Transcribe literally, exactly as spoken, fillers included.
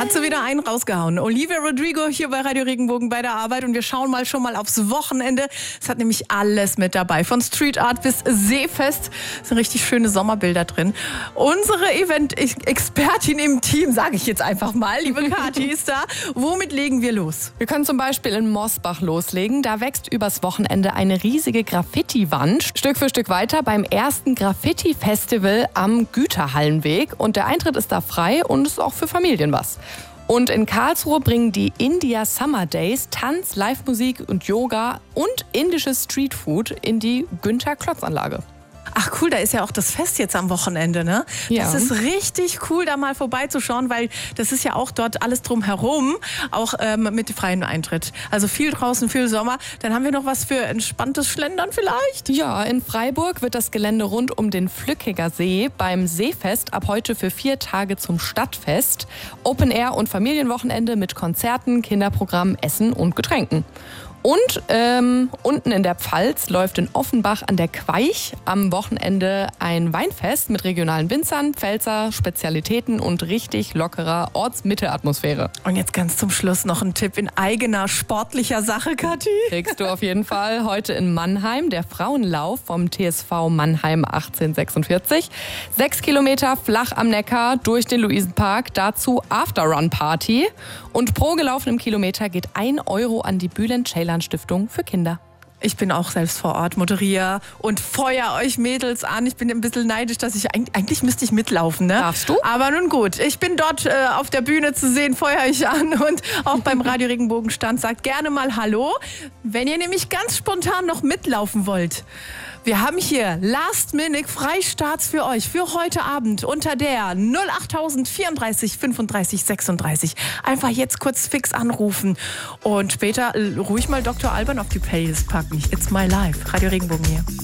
hat sie wieder einen rausgehauen. Olivia Rodrigo hier bei Radio Regenbogen bei der Arbeit und wir schauen mal schon mal aufs Wochenende. Es hat nämlich alles mit dabei, von Street Art bis Seefest. Es sind richtig schöne Sommerbilder drin. Unsere Event-Expertin im Team, sage ich jetzt einfach mal, liebe Kathi ist da. Womit legen wir los? Wir können zum Beispiel in Mosbach loslegen. Da wächst übers Wochenende eine riesige Graffiti-Wand. Stück für Stück weiter beim ersten Graffiti-Festival am Güterhallenweg. Und der Eintritt ist da frei und ist auch für Familien was. Und in Karlsruhe bringen die India Summer Days Tanz, Live-Musik und Yoga und indisches Streetfood in die Günther-Klotz-Anlage. Ach cool, da ist ja auch das Fest jetzt am Wochenende, ne? Ja. Das ist richtig cool, da mal vorbeizuschauen, weil das ist ja auch dort alles drumherum, auch ähm, mit freiem Eintritt. Also viel draußen, viel Sommer. Dann haben wir noch was für entspanntes Schlendern vielleicht? Ja, in Freiburg wird das Gelände rund um den Flückiger See beim Seefest ab heute für vier Tage zum Stadtfest. Open Air und Familienwochenende mit Konzerten, Kinderprogramm, Essen und Getränken. Und ähm, unten in der Pfalz läuft in Offenbach an der Queich am Wochenende ein Weinfest mit regionalen Winzern, Pfälzer, Spezialitäten und richtig lockerer Ortsmittelatmosphäre. Und jetzt ganz zum Schluss noch ein Tipp in eigener sportlicher Sache, Kathi. Kriegst du auf jeden Fall heute in Mannheim, der Frauenlauf vom T S V Mannheim achtzehnhundertsechsundvierzig. Sechs Kilometer flach am Neckar durch den Luisenpark, dazu After-Run-Party. Und pro gelaufenem Kilometer geht ein Euro an die Bülent-Ceylan-Stiftung für Kinder. Ich bin auch selbst vor Ort, moderiere und feuer euch Mädels an. Ich bin ein bisschen neidisch, dass ich, eigentlich müsste ich mitlaufen, ne? Darfst du? Aber nun gut, ich bin dort äh, auf der Bühne zu sehen, feuer ich an und auch beim Radio Regenbogen Stand sagt gerne mal Hallo, wenn ihr nämlich ganz spontan noch mitlaufen wollt. Wir haben hier Last Minute Freistarts für euch für heute Abend unter der null acht null vierunddreißig fünfunddreißig sechsunddreißig. Einfach jetzt kurz fix anrufen und später ruhig mal Doktor Alban auf die Playlist packen. It's my life. Radio Regenbogen hier.